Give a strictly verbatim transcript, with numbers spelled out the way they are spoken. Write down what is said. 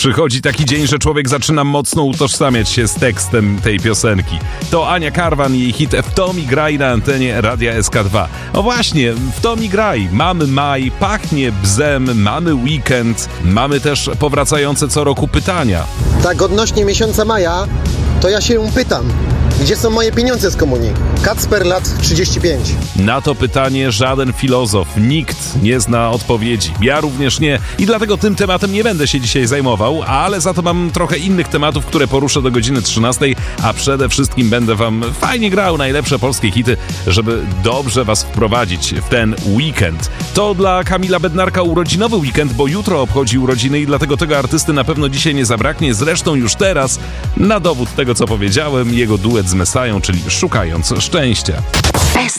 Przychodzi taki dzień, że człowiek zaczyna mocno utożsamiać się z tekstem tej piosenki. To Ania Karwan i jej hit W to mi graj na antenie Radia S K dwa. No właśnie, w to mi graj. Mamy maj, pachnie bzem, mamy weekend, mamy też powracające co roku pytania. Tak odnośnie miesiąca maja, to ja się pytam, gdzie są moje pieniądze z komunii? Kacper, lat trzydzieści pięć. Na to pytanie żaden filozof, nikt nie zna odpowiedzi. Ja również nie i dlatego tym tematem nie będę się dzisiaj zajmował, ale za to mam trochę innych tematów, które poruszę do godziny trzynastej, a przede wszystkim będę wam fajnie grał najlepsze polskie hity, żeby dobrze was wprowadzić w ten weekend. To dla Kamila Bednarka urodzinowy weekend, bo jutro obchodzi urodziny i dlatego tego artysty na pewno dzisiaj nie zabraknie. Zresztą już teraz, na dowód tego co powiedziałem, jego duet z Mesają, czyli Szukając Szczęścia.